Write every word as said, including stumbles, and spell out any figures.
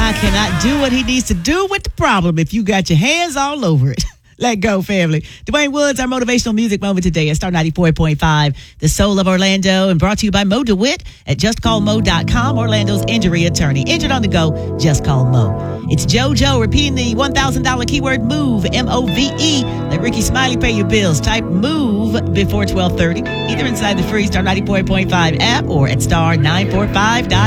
God cannot do what he needs to do with the problem if you got your hands all over it. Let go, family. Dwayne Woods, our motivational music moment today at Star ninety-four point five, the soul of Orlando, and brought to you by Mo DeWitt at just call mo dot com, Orlando's injury attorney. Injured on the go, just call Mo. It's JoJo repeating the one thousand dollars keyword MOVE, M O V E. Let Ricky Smiley pay your bills. Type MOVE before twelve thirty, either inside the free Star ninety-four point five app or at star nine four five dot com.